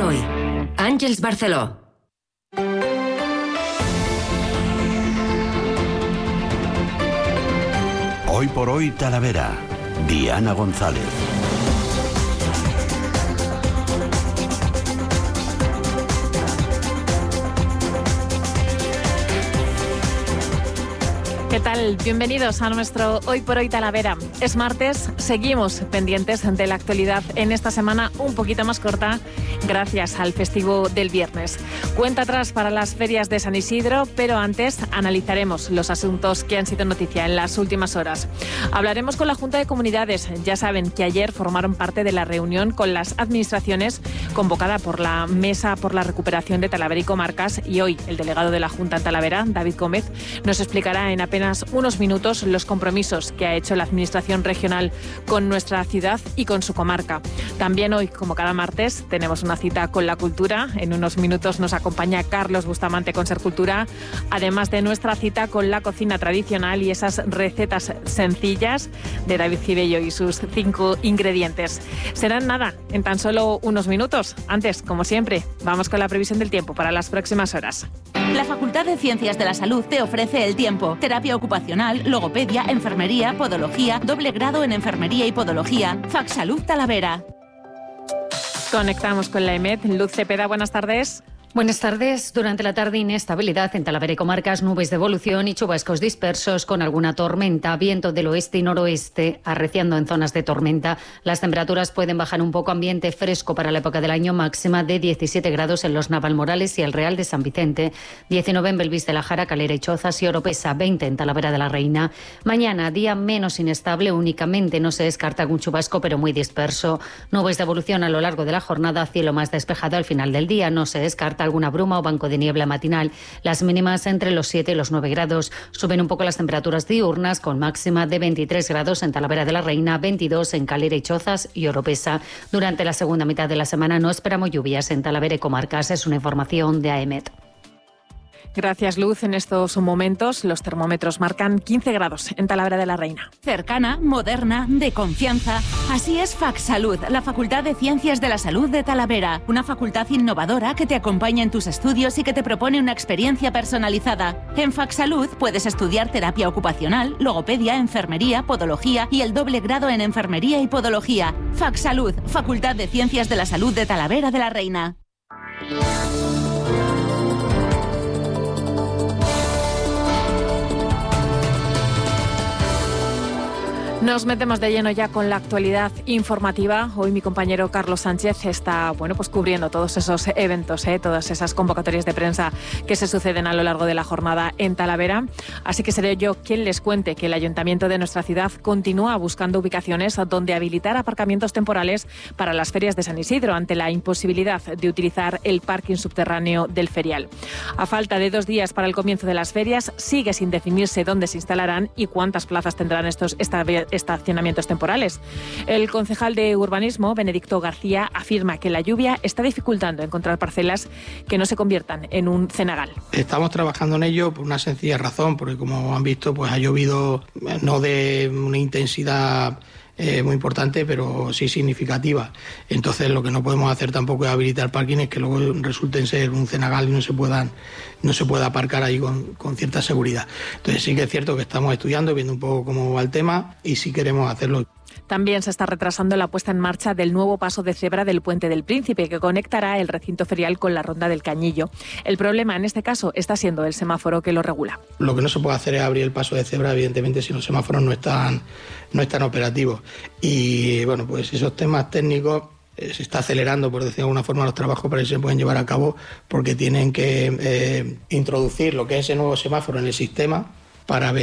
hoy. Àngels Barceló. Hoy por hoy Talavera. Diana González. ¿Qué tal? Bienvenidos a nuestro Hoy por Hoy Talavera. Es martes, seguimos pendientes de la actualidad en esta semana un poquito más corta gracias al festivo del viernes. Cuenta atrás para las ferias de San Isidro, pero antes analizaremos los asuntos que han sido noticia en las últimas horas. Hablaremos con la Junta de Comunidades. Ya saben que ayer formaron parte de la reunión con las administraciones convocada por la Mesa por la Recuperación de Talavera y Comarcas, y hoy el delegado de la Junta en Talavera, David Gómez, nos explicará en apenas unos minutos los compromisos que ha hecho la Administración regional con nuestra ciudad y con su comarca. También hoy, como cada martes, tenemos una cita con la cultura. En unos minutos nos acompaña Carlos Bustamante con Ser Cultura, además de nuestra cita con la cocina tradicional y esas recetas sencillas de David Gibello y sus 5 ingredientes. Serán nada, en tan solo unos minutos. Antes, como siempre, vamos con la previsión del tiempo para las próximas horas. La Facultad de Ciencias de la Salud te ofrece el tiempo, terapia ocupacional, logopedia, enfermería, podología, doble grado en enfermería y podología. Facsalud Talavera. Conectamos con la EMET. Luz Cepeda, buenas tardes. Buenas tardes. Durante la tarde, inestabilidad en Talavera y Comarcas, nubes de evolución y chubascos dispersos con alguna tormenta, viento del oeste y noroeste, arreciando en zonas de tormenta. Las temperaturas pueden bajar un poco, ambiente fresco para la época del año, máxima de 17 grados en los Navalmorales y el Real de San Vicente, 19 en Belvís de la Jara, Calera y Chozas y Oropesa, 20 en Talavera de la Reina. Mañana, día menos inestable, únicamente no se descarta algún chubasco, pero muy disperso. Nubes de evolución a lo largo de la jornada, cielo más despejado al final del día, no se descarta alguna bruma o banco de niebla matinal. Las mínimas entre los 7 y los 9 grados. Suben un poco las temperaturas diurnas con máxima de 23 grados en Talavera de la Reina, 22 en Calera y Chozas y Oropesa. Durante la segunda mitad de la semana no esperamos lluvias en Talavera y Comarcas. Es una información de AEMET. Gracias, Luz. En estos momentos los termómetros marcan 15 grados en Talavera de la Reina. Cercana, moderna, de confianza. Así es Facsalud, la Facultad de Ciencias de la Salud de Talavera. Una facultad innovadora que te acompaña en tus estudios y que te propone una experiencia personalizada. En Facsalud puedes estudiar terapia ocupacional, logopedia, enfermería, podología y el doble grado en enfermería y podología. Facsalud, Facultad de Ciencias de la Salud de Talavera de la Reina. Nos metemos de lleno ya con la actualidad informativa. Hoy mi compañero Carlos Sánchez está cubriendo todos esos eventos, todas esas convocatorias de prensa que se suceden a lo largo de la jornada en Talavera. Así que seré yo quien les cuente que el Ayuntamiento de nuestra ciudad continúa buscando ubicaciones donde habilitar aparcamientos temporales para las ferias de San Isidro ante la imposibilidad de utilizar el parking subterráneo del ferial. A falta de 2 días para el comienzo de las ferias, sigue sin definirse dónde se instalarán y cuántas plazas tendrán estos estacionamientos temporales. El concejal de Urbanismo, Benedicto García, afirma que la lluvia está dificultando encontrar parcelas que no se conviertan en un cenagal. Estamos trabajando en ello por una sencilla razón, porque como han visto, pues ha llovido no de una intensidad muy importante, pero sí significativa. Entonces lo que no podemos hacer tampoco es habilitar parkings que luego resulten ser un cenagal y no se pueda aparcar ahí con cierta seguridad. Entonces sí que es cierto que estamos estudiando, viendo un poco cómo va el tema y sí queremos hacerlo. También se está retrasando la puesta en marcha del nuevo paso de cebra del Puente del Príncipe, que conectará el recinto ferial con la Ronda del Cañillo. El problema en este caso está siendo el semáforo que lo regula. Lo que no se puede hacer es abrir el paso de cebra, evidentemente, si los semáforos no están operativos. Y bueno, pues esos temas técnicos se está acelerando, por decir de alguna forma, los trabajos para que se puedan llevar a cabo, porque tienen que introducir lo que es ese nuevo semáforo en el sistema para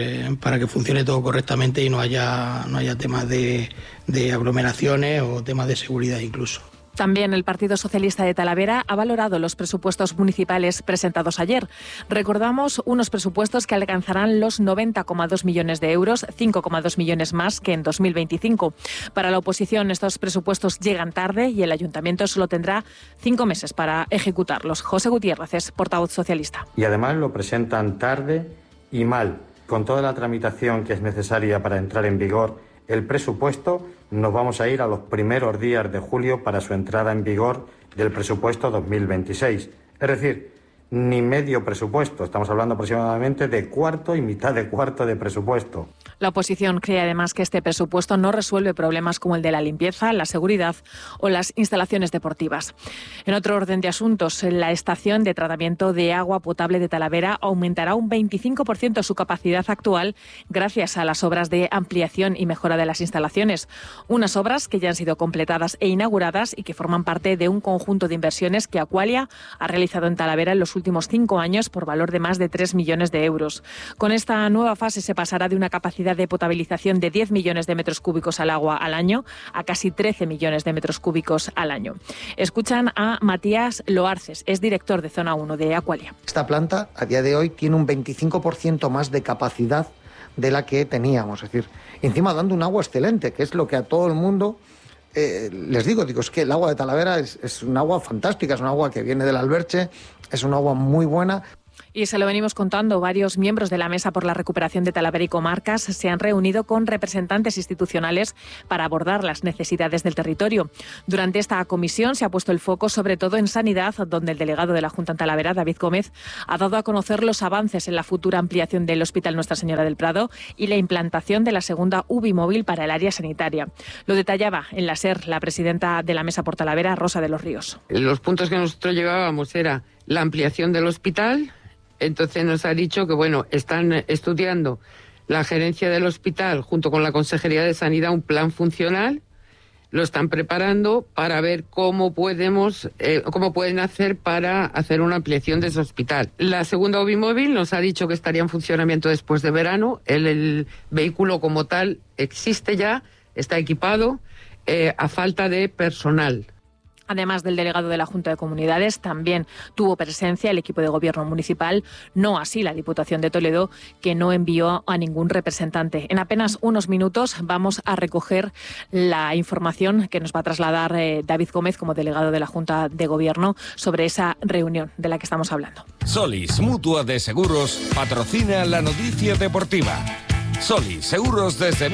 que funcione todo correctamente y no haya temas de aglomeraciones o temas de seguridad incluso. También el Partido Socialista de Talavera ha valorado los presupuestos municipales presentados ayer. Recordamos unos presupuestos que alcanzarán los 90,2 millones de euros, 5,2 millones más que en 2025. Para la oposición, estos presupuestos llegan tarde y el Ayuntamiento solo tendrá 5 meses para ejecutarlos. José Gutiérrez es portavoz socialista. Y además lo presentan tarde y mal, con toda la tramitación que es necesaria para entrar en vigor el presupuesto, nos vamos a ir a los primeros días de julio para su entrada en vigor del presupuesto 2026. Es decir, ni medio presupuesto, estamos hablando aproximadamente de cuarto y mitad de cuarto de presupuesto. La oposición cree además que este presupuesto no resuelve problemas como el de la limpieza, la seguridad o las instalaciones deportivas. En otro orden de asuntos, la estación de tratamiento de agua potable de Talavera aumentará un 25% su capacidad actual gracias a las obras de ampliación y mejora de las instalaciones. Unas obras que ya han sido completadas e inauguradas y que forman parte de un conjunto de inversiones que Aqualia ha realizado en Talavera en los últimos 5 años por valor de más de 3 millones de euros. Con esta nueva fase se pasará de una capacidad de potabilización de 10 millones de metros cúbicos al agua al año a casi 13 millones de metros cúbicos al año. Escuchan a Matías Loarces, es director de Zona 1 de Aqualia. Esta planta a día de hoy tiene un 25% más de capacidad de la que teníamos, es decir, encima dando un agua excelente, que es lo que a todo el mundo les digo, es que el agua de Talavera es un agua fantástica, es un agua que viene del Alberche, es un agua muy buena. Y se lo venimos contando, varios miembros de la Mesa por la Recuperación de Talavera y Comarcas se han reunido con representantes institucionales para abordar las necesidades del territorio. Durante esta comisión se ha puesto el foco sobre todo en sanidad, donde el delegado de la Junta en Talavera, David Gómez, ha dado a conocer los avances en la futura ampliación del Hospital Nuestra Señora del Prado y la implantación de la segunda UBI móvil para el área sanitaria. Lo detallaba en la SER la presidenta de la Mesa por Talavera, Rosa de los Ríos. Los puntos que nosotros llevábamos era la ampliación del hospital. Entonces nos ha dicho que, están estudiando la gerencia del hospital junto con la Consejería de Sanidad un plan funcional, lo están preparando para ver cómo pueden hacer para hacer una ampliación de ese hospital. La segunda UBI móvil nos ha dicho que estaría en funcionamiento después de verano. El vehículo como tal existe ya, está equipado, a falta de personal. Además del delegado de la Junta de Comunidades, también tuvo presencia el equipo de gobierno municipal, no así la Diputación de Toledo, que no envió a ningún representante. En apenas unos minutos vamos a recoger la información que nos va a trasladar David Gómez como delegado de la Junta de Gobierno sobre esa reunión de la que estamos hablando. Solis, Mutua de Seguros, patrocina la noticia deportiva. Solis, seguros desde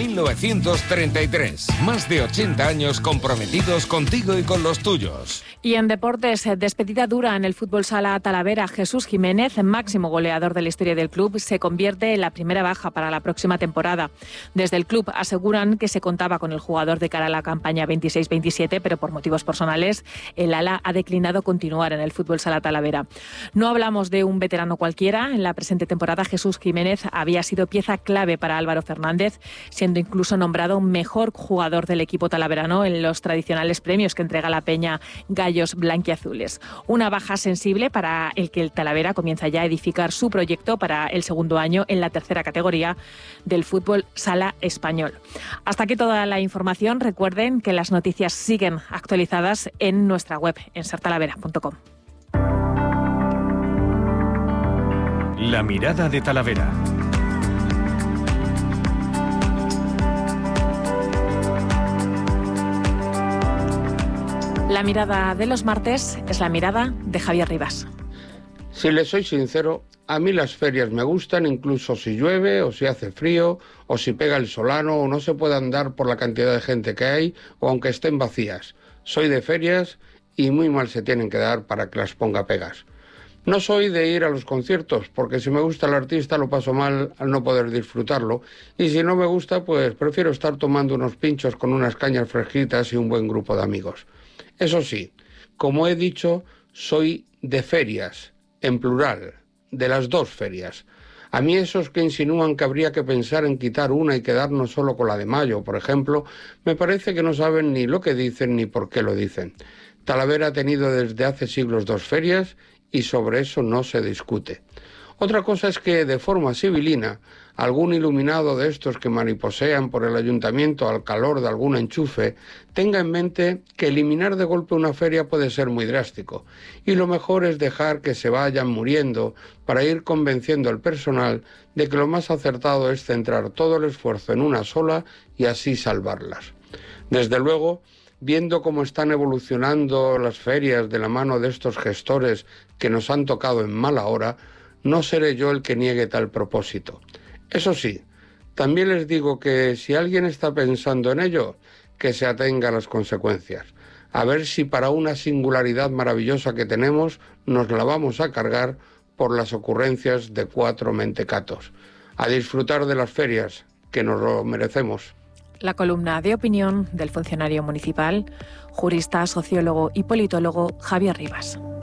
1933. Más de 80 años comprometidos contigo y con los tuyos. Y en deportes, despedida dura en el fútbol sala Talavera. Jesús Jiménez, máximo goleador de la historia del club, se convierte en la primera baja para la próxima temporada. Desde el club aseguran que se contaba con el jugador de cara a la campaña 26-27, pero por motivos personales el ala ha declinado continuar en el fútbol sala Talavera. No hablamos de un veterano cualquiera. En la presente temporada Jesús Jiménez había sido pieza clave para Álvaro Fernández, siendo incluso nombrado mejor jugador del equipo talaverano en los tradicionales premios que entrega la Peña Gallos Blanquiazules. Una baja sensible para el que el Talavera comienza ya a edificar su proyecto para el segundo año en la tercera categoría del fútbol sala español. Hasta aquí toda la información. Recuerden que las noticias siguen actualizadas en nuestra web, en sertalavera.com. La mirada de Talavera. La mirada de los martes es la mirada de Javier Rivas. Si les soy sincero, a mí las ferias me gustan incluso si llueve o si hace frío o si pega el solano o no se puede andar por la cantidad de gente que hay o aunque estén vacías. Soy de ferias y muy mal se tienen que dar para que las ponga pegas. No soy de ir a los conciertos porque si me gusta el artista lo paso mal al no poder disfrutarlo y si no me gusta pues prefiero estar tomando unos pinchos con unas cañas fresquitas y un buen grupo de amigos. Eso sí, como he dicho, soy de ferias, en plural, de las dos ferias. A mí esos que insinúan que habría que pensar en quitar una y quedarnos solo con la de mayo, por ejemplo, me parece que no saben ni lo que dicen ni por qué lo dicen. Talavera ha tenido desde hace siglos dos ferias y sobre eso no se discute. Otra cosa es que, de forma sibilina, algún iluminado de estos que mariposean por el ayuntamiento al calor de algún enchufe tenga en mente que eliminar de golpe una feria puede ser muy drástico y lo mejor es dejar que se vayan muriendo para ir convenciendo al personal de que lo más acertado es centrar todo el esfuerzo en una sola y así salvarlas. Desde luego, viendo cómo están evolucionando las ferias de la mano de estos gestores que nos han tocado en mala hora, no seré yo el que niegue tal propósito. Eso sí, También les digo que si alguien está pensando en ello, que se atenga a las consecuencias. A ver si para una singularidad maravillosa que tenemos nos la vamos a cargar por las ocurrencias de 4 mentecatos. A disfrutar de las ferias, que nos lo merecemos. La columna de opinión del funcionario municipal, jurista, sociólogo y politólogo Javier Rivas.